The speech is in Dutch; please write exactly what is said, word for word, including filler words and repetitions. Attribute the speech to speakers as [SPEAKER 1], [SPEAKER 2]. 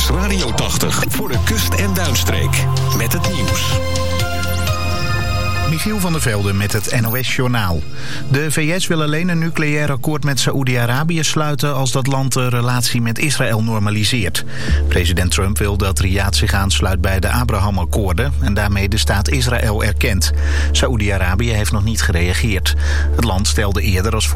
[SPEAKER 1] is Radio tachtig voor de kust- en duinstreek. Met het nieuws.
[SPEAKER 2] Michiel van der Velde met het N O S-journaal. De V S wil alleen een nucleair akkoord met Saoedi-Arabië sluiten als dat land de relatie met Israël normaliseert. President Trump wil dat Riyadh zich aansluit bij de Abraham-akkoorden en daarmee de staat Israël erkent. Saoedi-Arabië heeft nog niet gereageerd. Het land stelde eerder als